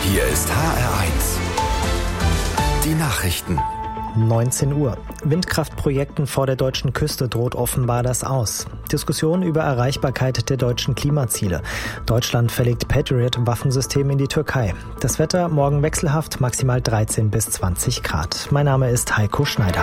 Hier ist HR1. Die Nachrichten. 19 Uhr. Windkraftprojekten vor der deutschen Küste droht offenbar das Aus. Diskussion über Erreichbarkeit der deutschen Klimaziele. Deutschland verlegt Patriot-Waffensystem in die Türkei. Das Wetter morgen wechselhaft, maximal 13 bis 20 Grad. Mein Name ist Heiko Schneider.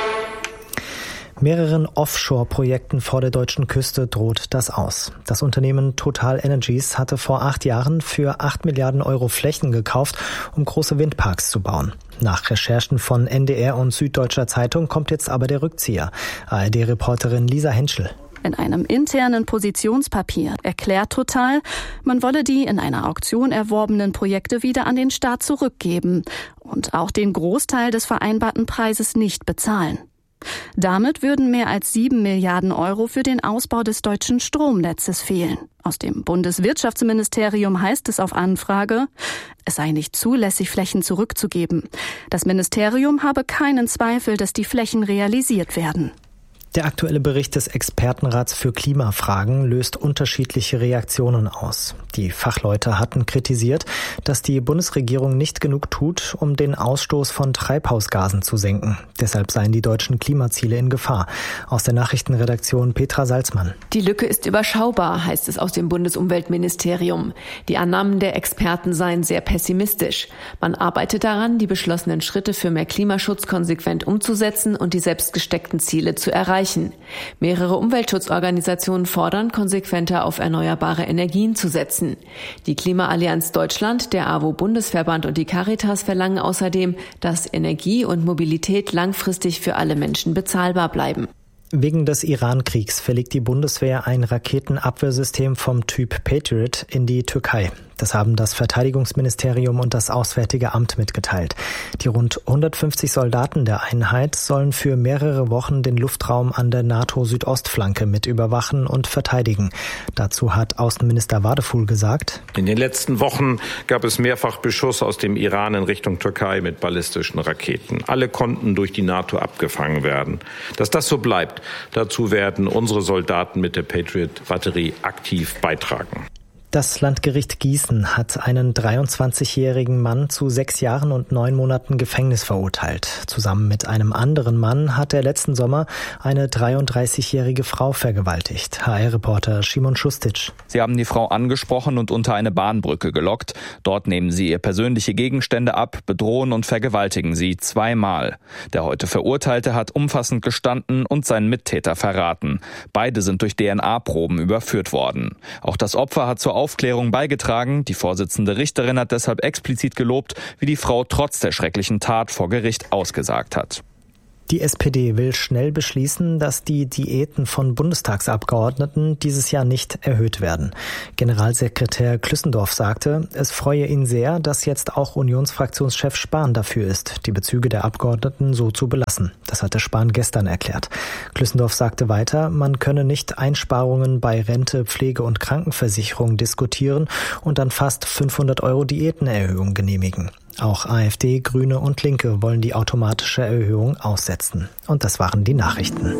Mehreren Offshore-Projekten vor der deutschen Küste droht das Aus. Das Unternehmen Total Energies hatte vor 8 Jahren für 8 Milliarden Euro Flächen gekauft, um große Windparks zu bauen. Nach Recherchen von NDR und Süddeutscher Zeitung kommt jetzt aber der Rückzieher. ARD-Reporterin Lisa Henschel. In einem internen Positionspapier erklärt Total, man wolle die in einer Auktion erworbenen Projekte wieder an den Staat zurückgeben und auch den Großteil des vereinbarten Preises nicht bezahlen. Damit würden mehr als 7 Milliarden Euro für den Ausbau des deutschen Stromnetzes fehlen. Aus dem Bundeswirtschaftsministerium heißt es auf Anfrage, es sei nicht zulässig, Flächen zurückzugeben. Das Ministerium habe keinen Zweifel, dass die Flächen realisiert werden. Der aktuelle Bericht des Expertenrats für Klimafragen löst unterschiedliche Reaktionen aus. Die Fachleute hatten kritisiert, dass die Bundesregierung nicht genug tut, um den Ausstoß von Treibhausgasen zu senken. Deshalb seien die deutschen Klimaziele in Gefahr. Aus der Nachrichtenredaktion Petra Salzmann. Die Lücke ist überschaubar, heißt es aus dem Bundesumweltministerium. Die Annahmen der Experten seien sehr pessimistisch. Man arbeitet daran, die beschlossenen Schritte für mehr Klimaschutz konsequent umzusetzen und die selbst gesteckten Ziele zu erreichen. Mehrere Umweltschutzorganisationen fordern, konsequenter auf erneuerbare Energien zu setzen. Die Klimaallianz Deutschland, der AWO-Bundesverband und die Caritas verlangen außerdem, dass Energie und Mobilität langfristig für alle Menschen bezahlbar bleiben. Wegen des Iran-Kriegs verlegt die Bundeswehr ein Raketenabwehrsystem vom Typ Patriot in die Türkei. Das haben das Verteidigungsministerium und das Auswärtige Amt mitgeteilt. Die rund 150 Soldaten der Einheit sollen für mehrere Wochen den Luftraum an der NATO-Südostflanke mit überwachen und verteidigen. Dazu hat Außenminister Wadefuhl gesagt: In den letzten Wochen gab es mehrfach Beschuss aus dem Iran in Richtung Türkei mit ballistischen Raketen. Alle konnten durch die NATO abgefangen werden. Dass das so bleibt, dazu werden unsere Soldaten mit der Patriot-Batterie aktiv beitragen. Das Landgericht Gießen hat einen 23-jährigen Mann zu 6 Jahren und 9 Monaten Gefängnis verurteilt. Zusammen mit einem anderen Mann hat er letzten Sommer eine 33-jährige Frau vergewaltigt. HR-Reporter Szymon Schustic. Sie haben die Frau angesprochen und unter eine Bahnbrücke gelockt. Dort nehmen sie ihr persönliche Gegenstände ab, bedrohen und vergewaltigen sie 2-mal. Der heute Verurteilte hat umfassend gestanden und seinen Mittäter verraten. Beide sind durch DNA-Proben überführt worden. Auch das Opfer hat zur Aufklärung beigetragen. Die Vorsitzende Richterin hat deshalb explizit gelobt, wie die Frau trotz der schrecklichen Tat vor Gericht ausgesagt hat. Die SPD will schnell beschließen, dass die Diäten von Bundestagsabgeordneten dieses Jahr nicht erhöht werden. Generalsekretär Klüssendorf sagte, es freue ihn sehr, dass jetzt auch Unionsfraktionschef Spahn dafür ist, die Bezüge der Abgeordneten so zu belassen. Das hatte Spahn gestern erklärt. Klüssendorf sagte weiter, man könne nicht Einsparungen bei Rente, Pflege und Krankenversicherung diskutieren und dann fast 500 € Diätenerhöhung genehmigen. Auch AfD, Grüne und Linke wollen die automatische Erhöhung aussetzen. Und das waren die Nachrichten.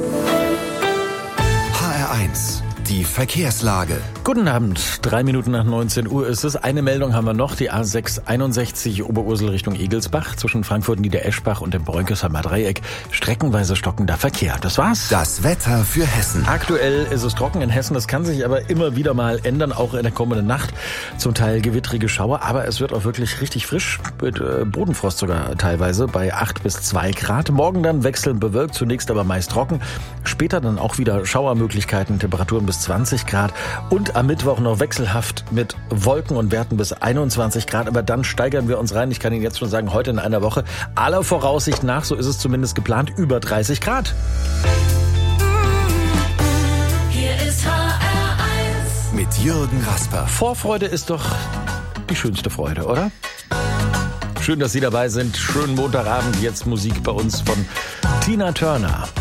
HR1, die Verkehrslage. Guten Abend, 3 Minuten nach 19 Uhr ist es. Eine Meldung haben wir noch, die A6 61 Oberursel Richtung Egelsbach zwischen Frankfurt Niedereschbach und dem Bräunkesheimer Dreieck. Streckenweise stockender Verkehr. Das war's. Das Wetter für Hessen. Aktuell ist es trocken in Hessen, das kann sich aber immer wieder mal ändern, auch in der kommenden Nacht. Zum Teil gewittrige Schauer, aber es wird auch wirklich richtig frisch, mit Bodenfrost sogar teilweise bei 8 bis 2 Grad. Morgen dann wechselnd bewölkt, zunächst aber meist trocken. Später dann auch wieder Schauermöglichkeiten, Temperaturen bis 20 Grad und am Mittwoch noch wechselhaft mit Wolken und Werten bis 21 Grad. Aber dann steigern wir uns rein. Ich kann Ihnen jetzt schon sagen, heute in einer Woche aller Voraussicht nach, so ist es zumindest geplant, über 30 Grad. Hier ist HR1 mit Jürgen Rasper. Vorfreude ist doch die schönste Freude, oder? Schön, dass Sie dabei sind. Schönen Montagabend. Jetzt Musik bei uns von Tina Turner.